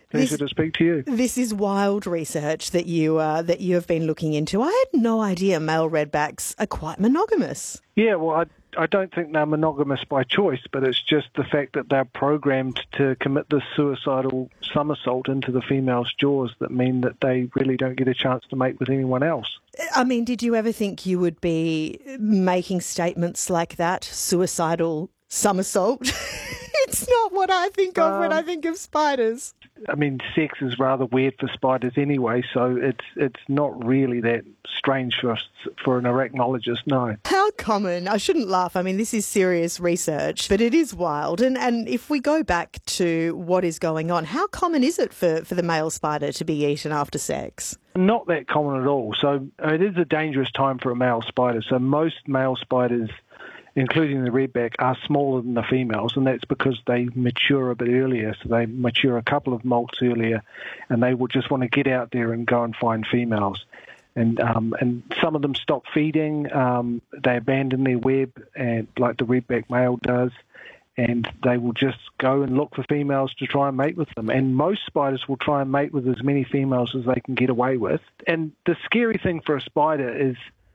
Pleasure to speak to you. This is wild research that you have been looking into. I had no idea male redbacks are quite monogamous. Yeah, well, I don't think they're monogamous by choice, but it's just the fact that they're programmed to commit this suicidal somersault into the female's jaws that mean that they really don't get a chance to mate with anyone else. I mean, did you ever think you would be making statements like that, suicidal somersault? It's not what I think of when I think of spiders. I mean, sex is rather weird for spiders anyway, so it's not really that strange for an arachnologist, no. How common? I shouldn't laugh. I mean, this is serious research, but it is wild. And if we go back to what is going on, how common is it for the male spider to be eaten after sex? Not that common at all. So it is a dangerous time for a male spider. So most male spiders, including the redback, are smaller than the females, and that's because they mature a bit earlier. So they mature a couple of molts earlier, and they will just want to get out there and go and find females. And some of them stop feeding. They abandon their web, and like the redback male does, and they will just go and look for females to try and mate with them. And most spiders will try and mate with as many females as they can get away with. And the scary thing for a spider is,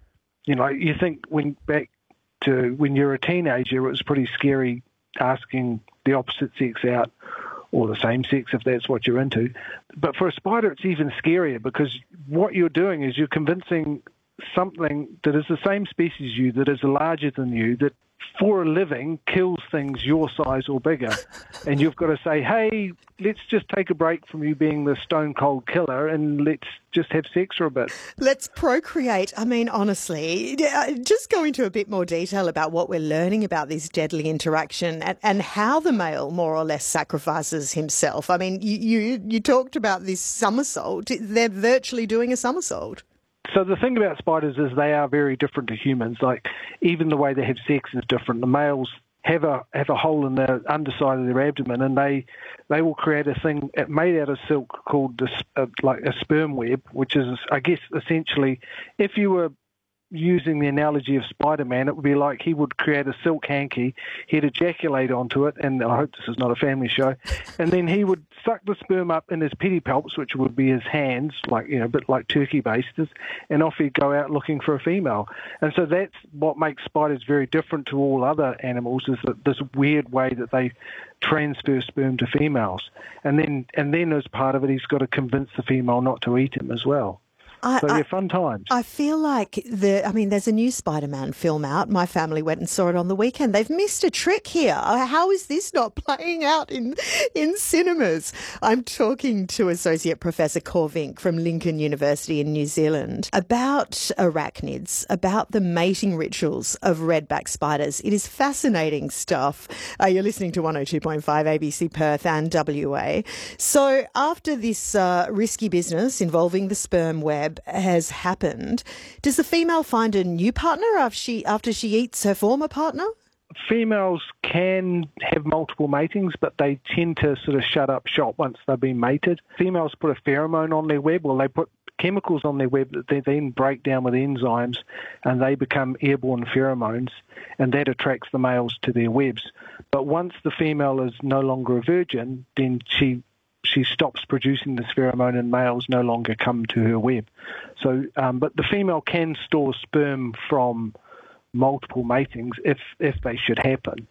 you think when you're a teenager, it was pretty scary asking the opposite sex out, or the same sex if that's what you're into. But for a spider, it's even scarier, because what you're doing is you're convincing something that is the same species as you, that is larger than you, that for a living kills things your size or bigger. And you've got to say, hey, let's just take a break from you being the stone cold killer and let's just have sex for a bit. Let's procreate. I mean, honestly, just go into a bit more detail about what we're learning about this deadly interaction and how the male more or less sacrifices himself. I mean, you talked about this somersault. They're virtually doing a somersault. So the thing about spiders is they are very different to humans. Like, even the way they have sex is different. The males have a hole in the underside of their abdomen, and they will create a thing made out of silk called like a sperm web, which is, I guess, essentially, if you were using the analogy of Spider-Man, it would be like he would create a silk hanky, he'd ejaculate onto it, and I hope this is not a family show, and then he would suck the sperm up in his pedipalps, which would be his hands, like, a bit like turkey basters, and off he'd go out looking for a female. And so that's what makes spiders very different to all other animals, is that this weird way that they transfer sperm to females. And then as part of it, he's got to convince the female not to eat him as well. So fun times. I feel like there's a new Spider-Man film out. My family went and saw it on the weekend. They've missed a trick here. How is this not playing out in cinemas? I'm talking to Associate Professor Cor Vinck from Lincoln University in New Zealand about arachnids, about the mating rituals of redback spiders. It is fascinating stuff. You're listening to 102.5 ABC Perth and WA. So after this risky business involving the sperm web has happened, does the female find a new partner after she eats her former partner? Females can have multiple matings, but they tend to sort of shut up shop once they've been mated. Females put a pheromone on their web, or they put chemicals on their web that they then break down with enzymes, and they become airborne pheromones, and that attracts the males to their webs. But once the female is no longer a virgin, then she stops producing this pheromone, and males no longer come to her web. So, but the female can store sperm from multiple matings if they should happen,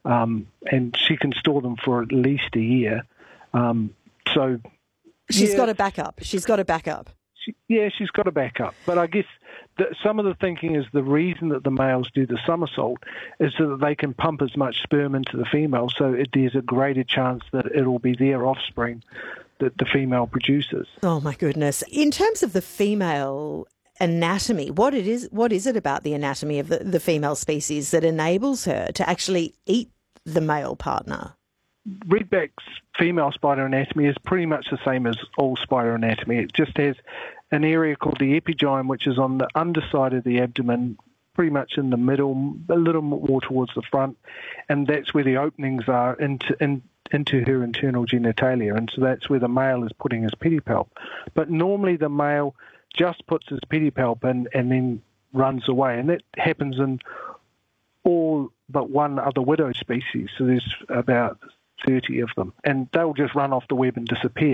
and she can store them for at least a year. So she's got a backup. She's got a backup. She's got a backup. But I guess some of the thinking is the reason that the males do the somersault is so that they can pump as much sperm into the female, so there's a greater chance that it'll be their offspring that the female produces. Oh, my goodness. In terms of the female anatomy, what is it about the anatomy of the female species that enables her to actually eat the male partner? Redback's female spider anatomy is pretty much the same as all spider anatomy. It just has an area called the epigyme, which is on the underside of the abdomen, pretty much in the middle, a little more towards the front, and that's where the openings are into her internal genitalia, and so that's where the male is putting his pedipalp. But normally the male just puts his pedipalp in and then runs away, and that happens in all but one other widow species. So there's about 30 of them, and they'll just run off the web and disappear.